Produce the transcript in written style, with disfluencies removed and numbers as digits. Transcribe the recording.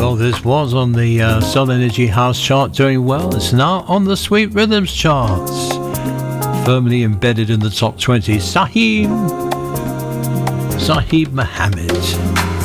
Well, this was on the Soul Energy House chart, doing well. It's now on the Sweet Rhythms charts, firmly embedded in the top 20. Sahib Mohammed.